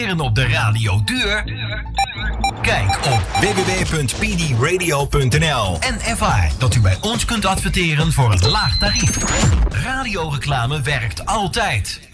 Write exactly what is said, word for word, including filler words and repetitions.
adverteren op de radio duur? Kijk op w w w punt p d radio punt n l en ervaar dat u bij ons kunt adverteren voor een laag tarief. Radioreclame werkt altijd.